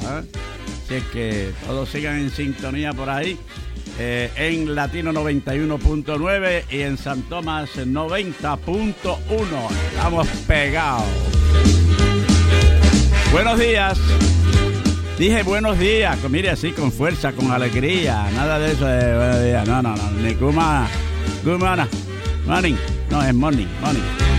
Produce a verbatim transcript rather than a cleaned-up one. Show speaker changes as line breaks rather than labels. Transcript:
¿eh? Así es que todos sigan en sintonía por ahí. Eh, en Latino noventa y uno punto nueve y en San Tomás noventa punto uno. Estamos pegados. Buenos días. Dije buenos días, mire así, con fuerza, con alegría. Nada de eso de buenos días. No, no, no. Ni kuma, kuma, morning. No, es morning, morning.